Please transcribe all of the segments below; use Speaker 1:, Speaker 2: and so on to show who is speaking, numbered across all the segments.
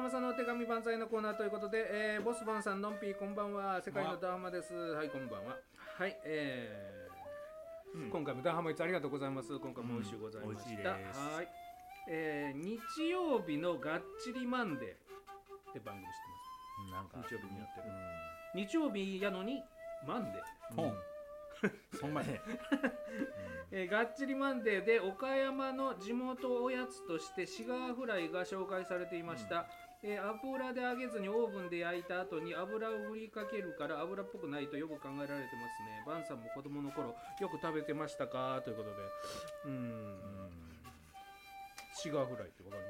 Speaker 1: 浜さんのお手紙万歳のコーナーということで、ボスバンさん、のんぴーこんばんは。世界のダーハマです。はい、こんばんは。はい、今回もダーハマいつありがとうございます。今回も美味しゅうございました。はい、日曜日のがっちりマンデーって番組知ってます？なんか日曜日にやってる。日曜日やのにマンデー。
Speaker 2: そんまね
Speaker 1: がっちりマンデーで岡山の地元おやつとしてシガーフライが紹介されていました。油で揚げずにオーブンで焼いた後に油を振りかけるから油っぽくないとよく考えられてますね。バンさんも子供の頃よく食べてましたかということで、シガーフライってわかります？、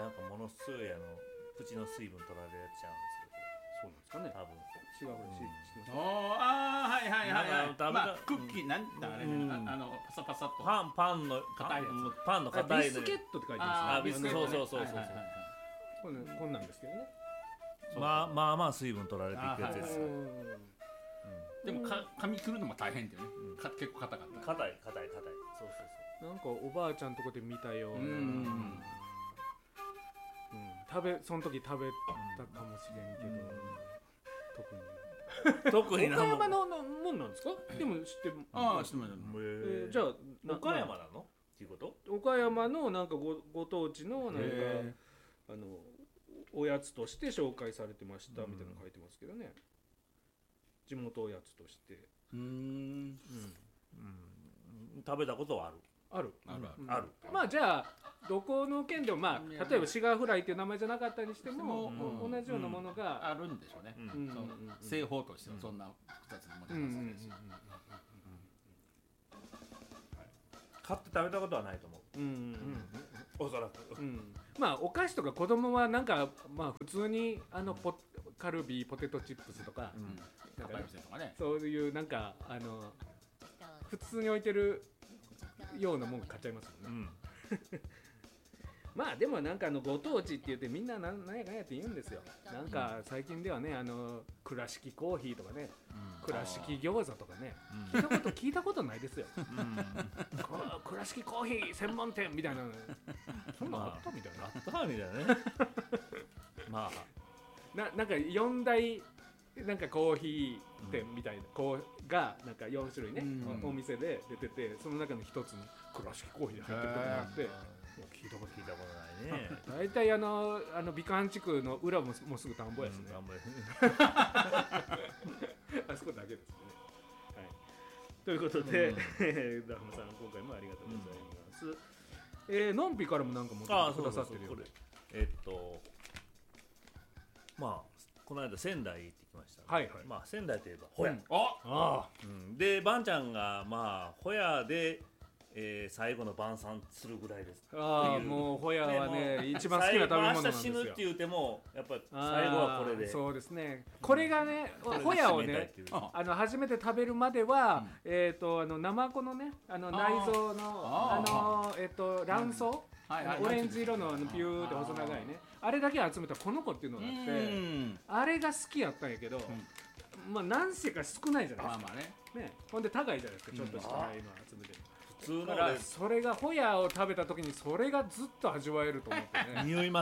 Speaker 3: なんかものすごい口の水分取られるやつちゃうんですけど、
Speaker 1: そうなんですかね。
Speaker 3: 多分
Speaker 1: シガーフライ知ってます？
Speaker 2: はいはいはいはい。
Speaker 3: まあ
Speaker 2: クッキーなんだあれ、パサパサっと
Speaker 3: パンの
Speaker 2: 硬いやつ、
Speaker 3: パンの硬い
Speaker 1: ビスケットって書いてますね。
Speaker 3: ビスケット、そう
Speaker 1: こんなんですけどね。
Speaker 3: まあ水分取られていくやつです。
Speaker 2: でも噛み切るのも大変だよね。結構硬かった。
Speaker 3: 硬い。そう
Speaker 1: なんかおばあちゃんとこで見たような。その時食べたかもしれんけど、
Speaker 3: 特に
Speaker 1: 岡山のもんなんですか？でも知ってる。
Speaker 2: ああ、知ってます。
Speaker 1: じゃあ
Speaker 3: 岡山なのっていうこと？
Speaker 1: 岡山のなんかご当地のなんかおやつとして紹介されてましたみたいなの書いてますけどね。地元おやつとして。
Speaker 3: 食べたことはある。
Speaker 1: ある。
Speaker 2: ま
Speaker 1: あじゃあどこの県でも例えばシガーフライっていう名前じゃなかったにしても同じようなものが
Speaker 2: あるんでしょうね。製法としてはそんな複雑なものじゃないです。
Speaker 3: 買って食べたことはないと思う。おそらく。
Speaker 1: まあお菓子とか子供はなんか普通にカルビーポテトチップスとかそういうなんか普通に置いてるようなもん買っちゃいますもんね。まあでもなんかご当地って言ってみんななんやかんやって言うんですよ。なんか最近ではね倉敷コーヒーとかね、倉敷餃子とかね、聞いたことないですよ。倉敷コーヒー専門店みたいな、そんなあったみたいな。
Speaker 3: あったみたいなね。ま
Speaker 1: あなんか4大なんかコーヒー店みたいながなんか4種類ね、お店で出てて、その中の一つに倉敷コーヒーで入ってることがあって。
Speaker 3: 聞いたことないね。
Speaker 1: 大体美観地区の裏もうすぐ田んぼやしね。あそこだけですね。はい。ということで、ダハマさん今回もありがとうございます。のんぴからもなんか持ってくださってるよね。
Speaker 3: まあこの間仙台行ってきました。まあ仙台といえばホヤ。でバンちゃんがホヤで最後の晩餐するぐらいです。
Speaker 1: もうホヤはね一番好きな食べ物なんですよ。
Speaker 3: 明日死ぬって言うてもやっぱ最後はこれで。
Speaker 1: そうですね。これがねホヤをね初めて食べるまではナマコのね内臓の卵巣オレンジ色のピューって細長いねあれだけ集めたこの子っていうのがあってあれが好きやったんやけど。まあ何せか少ないじゃないですか。ね、ほんで高いじゃないですか。ちょっとした今集めてる。
Speaker 3: 普通の
Speaker 1: からそれがホヤを食べた時にそれがずっと味わえると思ってね。
Speaker 3: 匂います？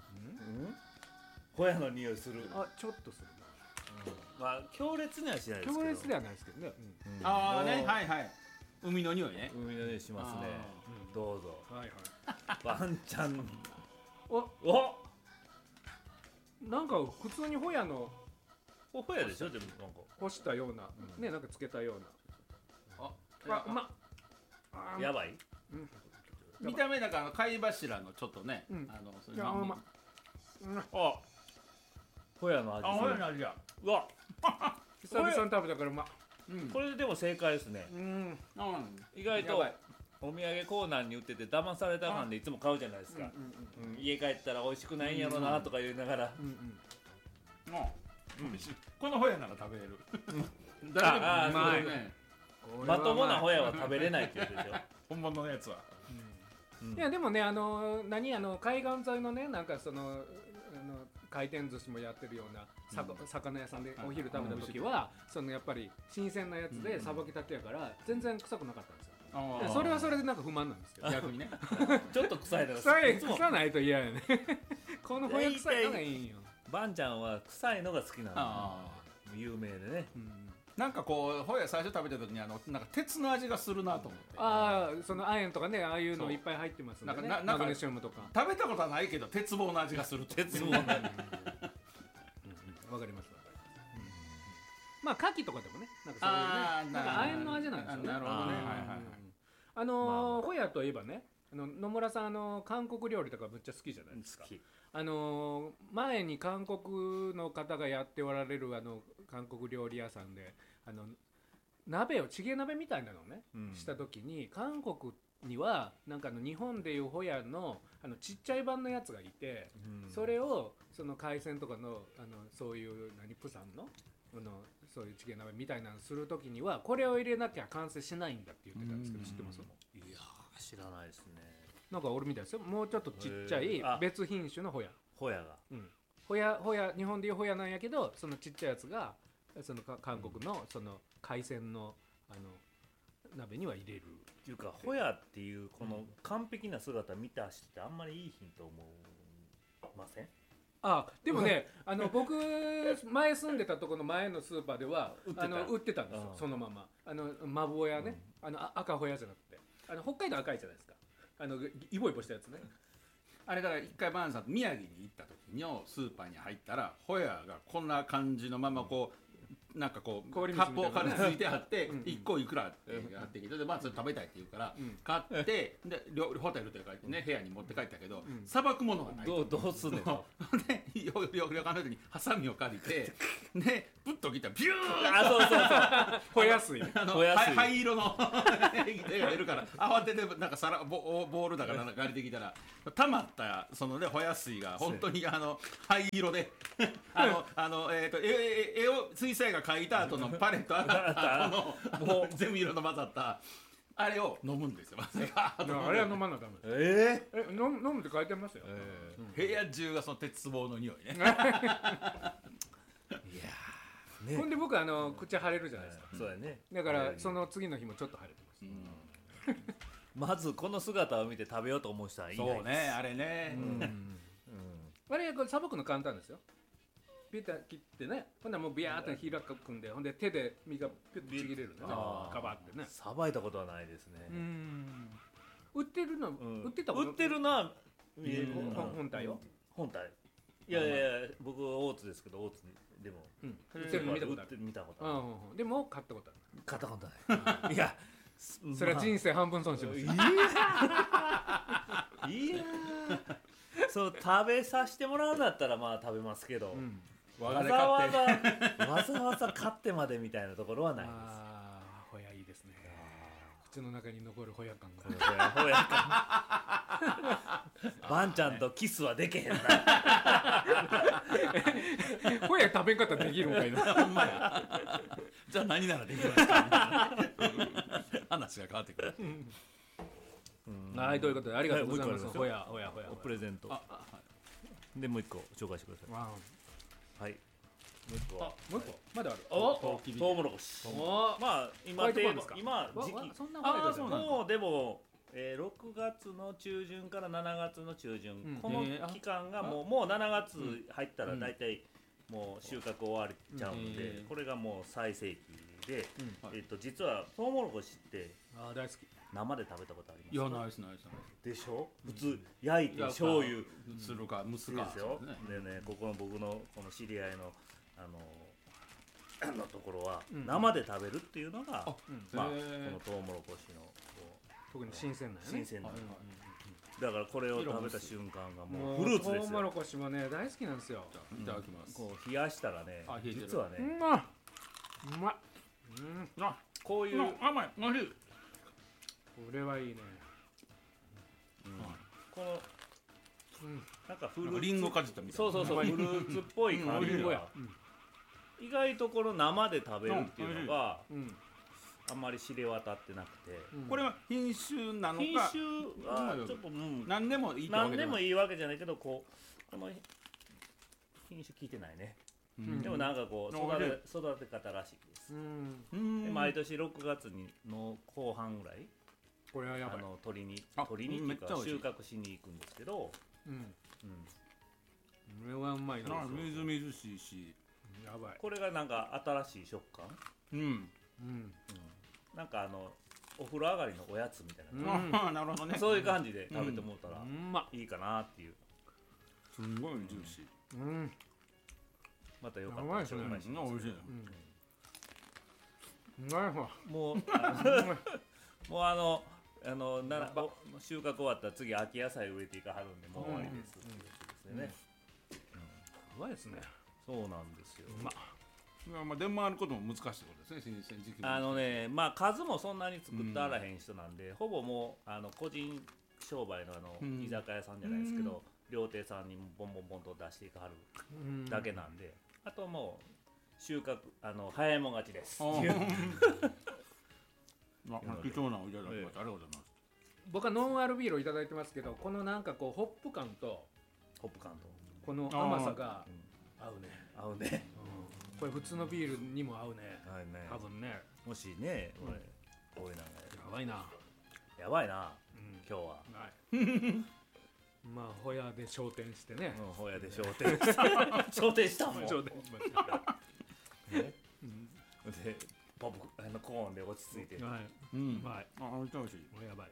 Speaker 3: ホヤの匂いする。
Speaker 1: ちょっとする。
Speaker 3: まあ強烈にはしないですけど。
Speaker 1: 強烈ではないですけどね。
Speaker 2: 海の匂いね。
Speaker 3: 海の匂いしますね。どうぞ。ワンちゃん。
Speaker 1: なんか普通にホヤの。
Speaker 3: ホヤでしょでもなんか
Speaker 1: 干したようなねなんかつけたような。
Speaker 3: やばい。
Speaker 2: 見た目だから貝柱のちょっとね。
Speaker 3: ホヤの味。
Speaker 2: ホヤの味や。
Speaker 1: うわ。久々に食べたから
Speaker 3: これでも正解ですね。意外とお土産コーナーに売ってて騙された感でいつも買うじゃないですか。家帰ったら美味しくないんやろなとか言いながら。
Speaker 2: このホヤなら食べれる。
Speaker 3: まともなホヤは食べれないって言うでしょ。
Speaker 2: 本物のやつは。
Speaker 1: いやでもね海岸沿いのねなんか回転寿司もやってるような魚屋さんでお昼食べた時はやっぱり新鮮なやつでさばきたてやから全然臭くなかったんですよ。 それはそれでなんか不満なんですけど逆にね
Speaker 3: ちょっと臭いのが
Speaker 1: 臭ないと嫌やねこのホヤ臭いのがいいんよ。
Speaker 3: バンちゃんは臭いのが好きなの有名でね、
Speaker 2: なんかこうホヤ最初食べた時になんか鉄の味がするなと思って、
Speaker 1: その亜鉛とかねああいうのいっぱい入ってますんでね、マグネシウムとか
Speaker 2: 食べたことはないけど鉄棒の味がすると
Speaker 3: 鉄棒の味わか
Speaker 1: ります。まあ牡蠣とかでもねなんかそういうねなんか亜鉛の味なんですよね。
Speaker 2: なるほどね。
Speaker 1: ホヤといえばね野村さん韓国料理とかめっちゃ好きじゃないですか。前に韓国の方がやっておられる韓国料理屋さんで鍋をチゲ鍋みたいなのをね、した時に韓国にはなんか日本でいうホヤのちっちゃい版のやつがいて、それをその海鮮とかのそういうプサンのそういうチゲ鍋みたいなのする時にはこれを入れなきゃ完成しないんだって言ってたんですけど、知ってます？
Speaker 3: いや知らないですね。
Speaker 1: なんか俺みたいですよ。もうちょっとちっちゃい別品種のホヤ
Speaker 3: が、
Speaker 1: ホヤ日本でいうホヤなんやけどそのちっちゃいやつがその韓国のその海鮮の鍋には入れる
Speaker 3: っていうか、ホヤっていうこの完璧な姿見た人ってあんまりいいヒント思いません？
Speaker 1: でもね僕前住んでたところの前のスーパーでは売ってたんですよ、そのままマブホヤね、赤ホヤじゃなくて北海道赤いじゃないですか、イボイボしたやつね。
Speaker 2: あれだから一回バーンさんと宮城に行った時のスーパーに入ったらホヤがこんな感じのままこうなんかこう
Speaker 1: 氷
Speaker 2: カップをついてあって1個いくらってやってきて、でそれ食べたいって言うから買ってでホテルというかね部屋に持って帰ったけどさばくものがない。
Speaker 3: どうすんねんと
Speaker 2: で旅館の時にハサミを借りてでプッと切ったらビュー
Speaker 3: そう
Speaker 1: ホヤ水
Speaker 2: 灰色の手が出るから慌ててなんかボールだから借りてきたら溜まったそのねホヤ水が本当に灰色で絵を水彩画描いた後のパレット上がった後のもう全部色の混ざったあれを飲むんですよ。
Speaker 1: あれは飲まなダメ。飲むって書いてますよ。
Speaker 2: 部屋中がその鉄棒の匂いね。い
Speaker 3: や
Speaker 1: ほんで僕口腫れるじゃないですか。
Speaker 3: そうやね。
Speaker 1: だからその次の日もちょっと腫れて
Speaker 3: ます。まずこの姿を見て食べようと思う人はいないです。
Speaker 2: そうね、あれね。
Speaker 1: あれこれさばくの簡単ですよ。ピュッと切ってね、ほんならもうビヤーって開くんで、ほんで手で身がピュッとちぎれるんでね、ガバってね。
Speaker 3: さばいたことはないですね。
Speaker 1: 売ってるの売ってた
Speaker 3: 売ってるのは
Speaker 1: 本体よ。
Speaker 3: 本体。いや僕大津ですけど大津でも
Speaker 1: 売ってるの見たことある。でも買ったことある。
Speaker 3: 買ったことない。いや
Speaker 1: それは人生半分損します。
Speaker 3: いやそう食べさせてもらうんだったらまあ食べますけど、わざわざ買ってまでみたいなところはないです。
Speaker 1: ホヤいいですね。口の中に残るホヤ感が。
Speaker 3: ホヤ感。バンちゃんとキスはできへんな。
Speaker 1: ホヤ食べんかったらできるんかいな。
Speaker 2: ほんまや。じゃあ何ならできるんですか。話が変わってくる。
Speaker 1: はい、ということでありがとうございます。ホヤ
Speaker 3: プレゼント。でもう一個紹介してください。はい。
Speaker 1: もう一個まだある。
Speaker 3: トウモロコシ。まあ今時期もうでも6月の中旬から7月の中旬この期間がもう7月入ったら大体もう収穫終わっちゃうんで、これがもう最盛期で、実はトウモロコシって
Speaker 1: 大好き。
Speaker 3: 生で食べたことあります？
Speaker 2: いやないです
Speaker 3: でしょ。普通焼いて醤油
Speaker 2: するか蒸すか
Speaker 3: ですよ。でね、ここの僕のこの知り合いのところは生で食べるっていうのがまあこのトウモロコシの
Speaker 1: 特に新鮮な
Speaker 3: 新鮮なだからこれを食べた瞬間がもうフルーツですよ。
Speaker 1: トウモロコシもね大好きなんですよ。
Speaker 2: いただきます。
Speaker 3: こう冷やしたらね実はね
Speaker 1: うまっ。
Speaker 3: こういう
Speaker 2: 甘いおいしい。
Speaker 1: これはいいね。
Speaker 3: このなんかフルーツ
Speaker 2: リンゴかじったみたいな。
Speaker 3: そうフルーツっぽい感じが意外とこの生で食べるっていうのがあんまり知れ渡ってなくて、
Speaker 2: これは品種なのか
Speaker 3: 品種はちょっと
Speaker 2: 何でもいい
Speaker 3: 何でもいいわけじゃないけどこの品種聞いてないね。でもなんかこう育て方らしいです。毎年6月の後半ぐらい
Speaker 1: これはやばい。
Speaker 3: 取りにっていうか収穫しに行くんですけど、
Speaker 1: これはうまいな。
Speaker 2: みずみずしいし、
Speaker 1: やばい。
Speaker 3: これがなんか新しい食感。なんかお風呂上がりのおやつみたい
Speaker 2: な。なるほどね。
Speaker 3: そういう感じで食べてもらったらいいかなっていう。
Speaker 2: すんごいジューシー。
Speaker 3: またよかったです。
Speaker 1: うまい
Speaker 2: ですね。美味しい。
Speaker 3: もう収穫終わったら次秋野菜植えていかはるんでもう終わりですっていうですね。
Speaker 1: うまいですね。
Speaker 3: そうなんですよ。
Speaker 2: 出回ることも難しいことですね。時期
Speaker 3: 数もそんなに作ってあらへん人なんで、ほぼもう個人商売の居酒屋さんじゃないですけど、料亭さんにボンボンボンと出していかはるだけなんで、あともう収穫早いもん勝ちです。貴
Speaker 2: 重なおいただきます。ありがとうございます。
Speaker 1: 僕はノンアルビールをいただいてますけど、このなんかこうホップ感とこの甘さが合うね。これ普通のビールにも合うね。多分ね。
Speaker 3: もしね、こういうのやばいな今日は。
Speaker 1: まあホヤで昇天してね。
Speaker 3: ホヤで昇天したもん。でコーンで落ち着いて。
Speaker 1: うまい。
Speaker 2: 美味しい。
Speaker 1: これやばい。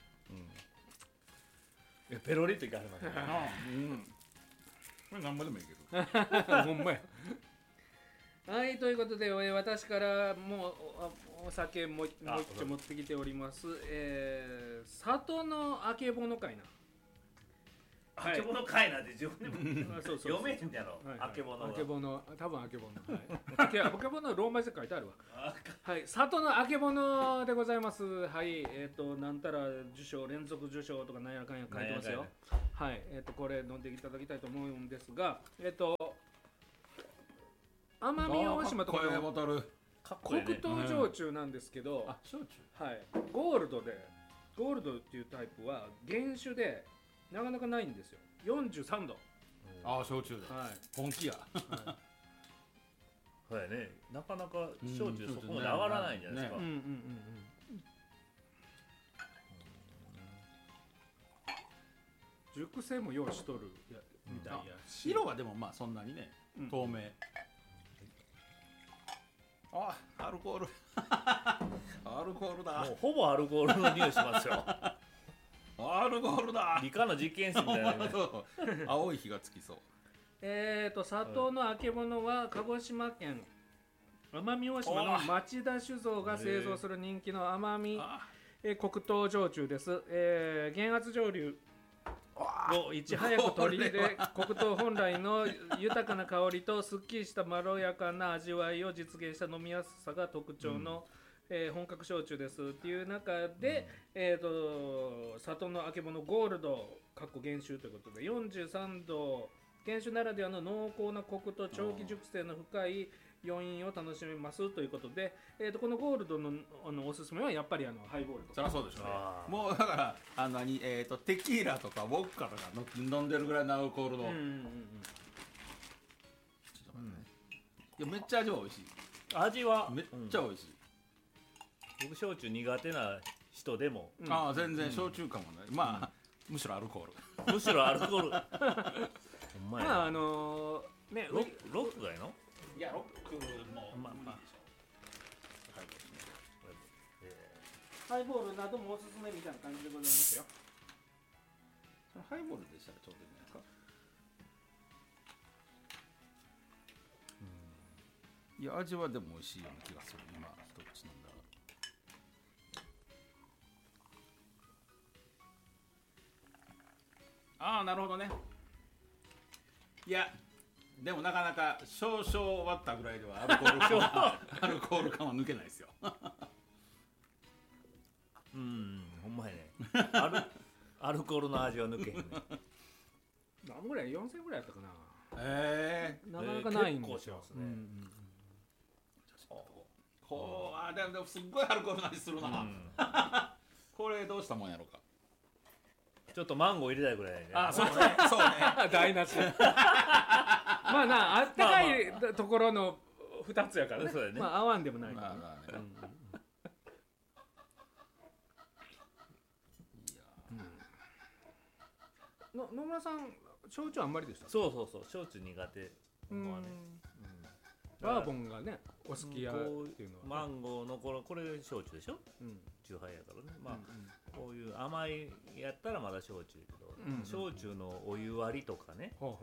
Speaker 3: ペロリといかれますね。
Speaker 2: これ何ぼでもいける。
Speaker 1: ほんまや。はい、ということで私からもうお酒もう一丁持ってきております。里のあけぼの会な。
Speaker 3: あけぼの会なんて自分でも読めへんやろ。あけぼの。
Speaker 1: 多分あけぼの。あけぼのローマ字で書いてあるわ。はい、里のあけぼのでございます。はい、なんたら連続受賞とかなんやかんや書いてますよ。はい、これ飲んでいただきたいと思うんですが、奄美大島とかの黒糖焼酎なんですけど、はい、ゴールドっていうタイプは原酒でなかなかないんですよ。43度。
Speaker 2: 焼酎で。本気や。
Speaker 3: そうやね。なかなか焼酎そこまで上がらないんじゃないですか。
Speaker 1: 熟成も用意しとるみたいやし。
Speaker 2: 色はでもまあそんなにね、透明。アルコール。アルコールだ。
Speaker 3: もうほぼアルコールの匂いしますよ。
Speaker 2: アルコールだ。
Speaker 3: 理科の実験室みたいな、ね。
Speaker 2: 青い火がつきそう。
Speaker 1: 里のあけぼのは鹿児島県奄美大島の町田酒造が製造する人気の奄美黒糖焼酎です。減圧蒸留をいち早く取り入れ、黒糖本来の豊かな香りとすっきりしたまろやかな味わいを実現した飲みやすさが特徴の、本格焼酎ですっていう中で、里のあけぼのゴールド原酒ということで43度原酒ならではの濃厚なコクと長期熟成の深い余韻を楽しめますということで、このゴールドのおすすめはやっぱりハイボールとか。
Speaker 2: そりゃそうでしょうね。もうだからテキーラとかウォッカとか飲んでるぐらいのアルコールの。いやめっちゃ味は美味しい。
Speaker 3: 味は
Speaker 2: めっちゃ美味しい。
Speaker 3: 僕焼酎苦手な人でも、
Speaker 2: 全然焼酎感もない。まあむしろアルコー
Speaker 3: ル。むしろアルコール。ほんまや。
Speaker 1: まあね
Speaker 3: ロックがいいの？
Speaker 2: いやロックも
Speaker 3: まあ
Speaker 1: ハイボールなどもおすすめみたいな感じでございますよ。
Speaker 2: ハイボールでしたらちょうどいいんじゃないですか。いや味はでも美味しいような気がする。今一口飲んだら。なるほどね。いやでもなかなか少々割ったぐらいではアルコール感は抜けないですよ。
Speaker 3: ほんまやね。アルコールの味は抜けへんね。
Speaker 1: 何ぐらい4000ぐらいやったかな。
Speaker 3: な
Speaker 1: かなかないんですよ。
Speaker 2: でもすっごいアルコールの味するな。これどうしたもんやろうか。
Speaker 3: ちょっとマンゴー入れたいぐらいね。
Speaker 2: そうね。
Speaker 1: 台無し。まあな、あったかいところの2つやからね。まあ合わんでもないからね。 野村さん焼酎あんまりでした？
Speaker 3: そう焼酎苦手。
Speaker 1: バーボンがねお好きやっていうのは、
Speaker 3: マンゴーのこれ焼酎でしょ、酎ハイやからね。まあこういう甘いやったらまだ焼酎けど、焼酎のお湯割りとかね、よ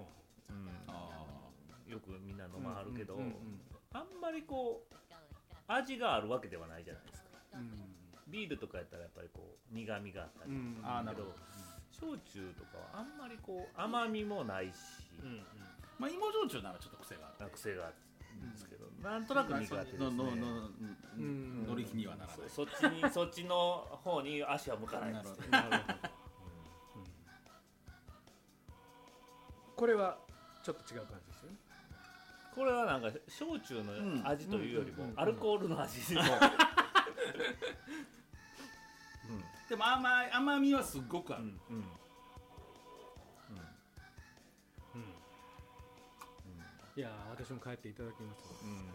Speaker 3: くみんな飲まはるけど、あんまりこう味があるわけではないじゃないですか。ビールとかやったらやっぱりこう苦みがあったりだけど、焼酎とかはあんまりこう甘みもないし、
Speaker 2: まあ芋焼酎ならちょっと癖がある
Speaker 3: んですけど、なんとなく苦手ですね。
Speaker 2: 乗り気にはならない。
Speaker 3: そっちの方に足は向かないんです。
Speaker 1: これはちょっと違う感じですよね。
Speaker 3: これはなんか焼酎の味というよりもアルコールの味で
Speaker 2: でも甘みはすっごくある。
Speaker 1: いや私も帰っていただきます。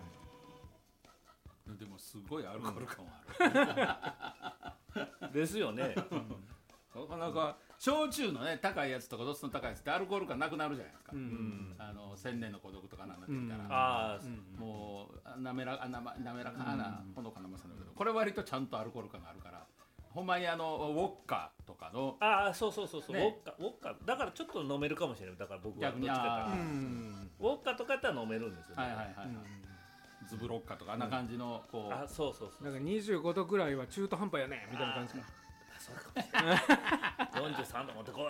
Speaker 2: でもすごいアルコール感は
Speaker 3: ある。ですよね。
Speaker 2: なかなか焼酎のね高いやつとか度数の高いやつってアルコール感なくなるじゃないですか。千年の孤独とかなんなってきたら、もう滑らかなほのかな甘さだけど、これ割とちゃんとアルコール感があるから。ほんまにウォッカとかの
Speaker 3: そう、ウォッカだからちょっと飲めるかもしれない。だから僕はどっちかウォッカとかやったら飲めるんですよね。
Speaker 2: ズブロッカとかあんな感じのこう
Speaker 3: そう
Speaker 1: なんか25度ぐらいは中途半端やねみたいな感じか。
Speaker 3: それかもしれない。43度持ってこ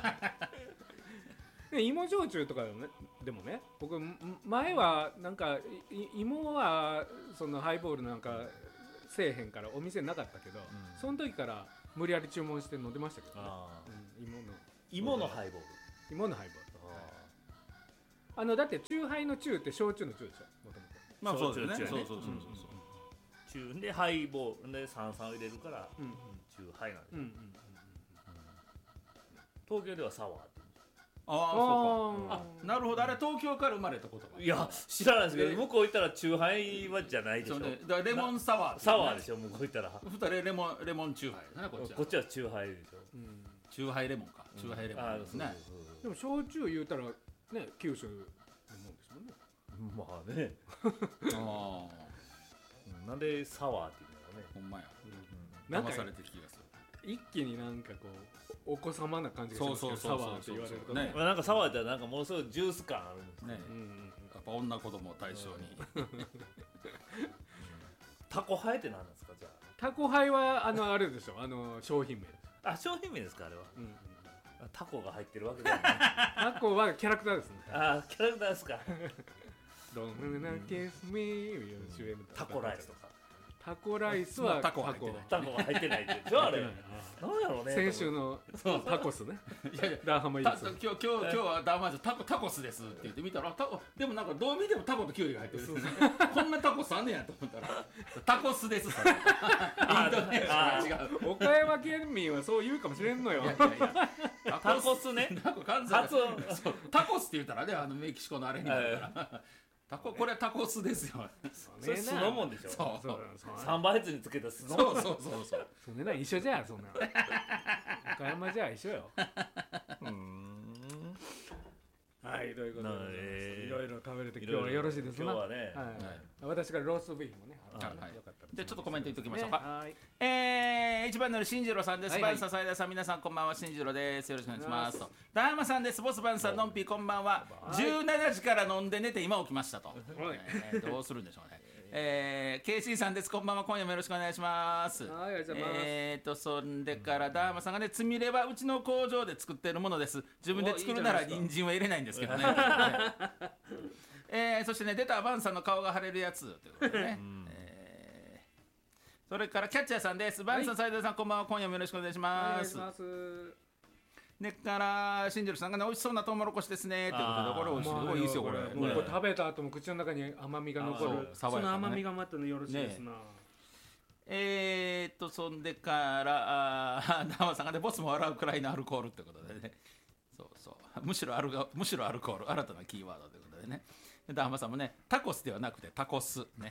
Speaker 1: い。芋焼酎とかでもね、僕前はなんか芋はそのハイボールなんかせえへんからお店なかったけど、その時から無理やり注文して飲んでましたけどね。
Speaker 3: 芋のハイボール。
Speaker 1: 芋のハイボール。だってチューハイのチューって焼酎のチューでしょ。
Speaker 2: まあそうですね。そう。
Speaker 3: チューでハイボールで炭酸を入れるからチューハイなんです。東京ではサワーって。
Speaker 2: そうか。なるほど。あれ東京から生まれた言葉。
Speaker 3: いや知らないですけど、向こう行ったらチューハイはじゃないでしょ。
Speaker 2: だからレモンサワー。
Speaker 3: サワーでしょ。向こう行ったら。
Speaker 2: 2人レモンチューハイだねこっちは。
Speaker 3: こっちはチューハイでしょ。
Speaker 2: チューハイレモンか。チューハイレモンですね。
Speaker 1: でも焼酎言うたらね九州のもんですもんね。
Speaker 3: まあね。なんでサワーっていうのがね。
Speaker 2: ほんまや。
Speaker 1: 騙
Speaker 2: されてる気がする。
Speaker 1: 一気になんかこうお子様な感じがしますけど、サワーって言われるとね。
Speaker 3: なんかサワーってなんかものすごいジュース感あるんですね。
Speaker 2: やっぱ女子供を対象に。
Speaker 3: タコハイって何なんですかじゃあ。
Speaker 1: タコハイはあれでしょ。商品名です。
Speaker 3: 商品名ですかあれは。タコが入ってるわけじゃない。
Speaker 1: タコはキャラクターですね。
Speaker 3: キャラクターですか。
Speaker 1: Don't kiss me
Speaker 3: タコライスとか。
Speaker 1: タコライスは
Speaker 2: タコは入
Speaker 3: ってないでしょあれ。なんやろうね。
Speaker 1: 先週のタコスね。ダーハマイです。
Speaker 2: 今日はダーマイズタコスですって言ってみたらでもなんかどう見てもタコとキュウリが入ってる。こんなタコスあんねやと思ったらタコスです。イントネーションが違う。
Speaker 1: 岡山県民はそう言うかもしれんのよ。
Speaker 3: タコスね。
Speaker 2: タコスって言ったらねメキシコのあれになるから。これはタコスですよ。
Speaker 3: それ酢のもんでしょ。3倍率につけた酢の
Speaker 2: もん。そう。
Speaker 1: そんな一緒じゃんそんな。岡山じゃ一緒よ。はいということでいろいろ食べれて今日はよろしいですな。
Speaker 3: 今日はね。
Speaker 1: 私からローストビーフもね。
Speaker 2: じゃあちょっとコメント言っておきましょうか。一番乗り新次郎さんです。バンササイダーさん皆さんこんばんは新次郎です。よろしくお願いします。ダーマさんです。ボスバンさんのんぴーこんばんは。17時から飲んで寝て今起きましたと。どうするんでしょうね。KC さんです。こんばんは。今夜もよろしくお願いします。そんでからダーマさんがねつみれはうちの工場で作っているものです。自分で作るなら人参は入れないんですけどね。そしてね出たバンさんの顔が腫れるやつということでね。それからキャッチャーさんです。バンさん、斉藤さん、こんばんは。今夜もよろしくお願いします。でから新次郎さんがね美味しそうなトウモロコシですねということでこれ美味しい。これいいですよこれ。
Speaker 1: これ食べた後も口の中に甘みが残る。その甘みがまたよろしいですな。
Speaker 2: そんでからダマさんがねボスも笑うくらいのアルコールってことでね。そうむしろアルコール新たなキーワードということでね。ダーマさんもねタコスではなくてタコスね。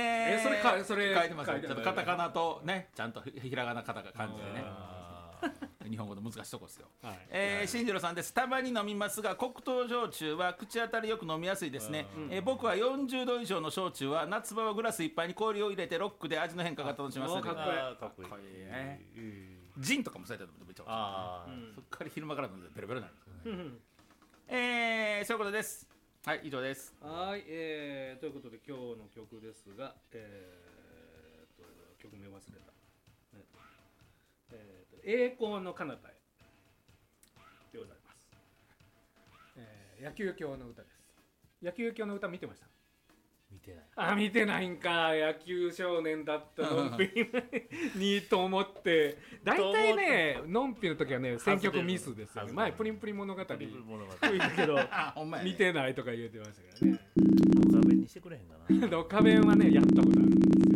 Speaker 2: それ書いてますね。ちょっとカタカナとねちゃんとひらがなカタカナ感じでね。 日本語の難しいとこですよ。新次郎さんです。たまに飲みますが黒糖焼酎は口当たりよく飲みやすいですね。僕は40度以上の焼酎は夏場はグラスいっぱいに氷を入れてロックで味の変化が楽しめます。
Speaker 1: かっこいい
Speaker 2: ね。ジンとかもされたらめっちゃ美味しい。そっから昼間から飲んでベロベロになる。そういうことです。はい、以上です。
Speaker 1: はい、ということで今日の曲ですが、曲名忘れた。栄光の彼方へでございます。野球狂の歌です。野球狂の歌見てました？
Speaker 3: 見てない。
Speaker 1: 見てないんか。野球少年だったのんぴにと思って、大体ねのんぴの時はね選曲ミスですよね。前プリンプリン物語吹いたけど見てないとか言ってましたからね。
Speaker 3: ドカベンにしてくれへんかな。
Speaker 1: ドカベンはねやったことあるんです。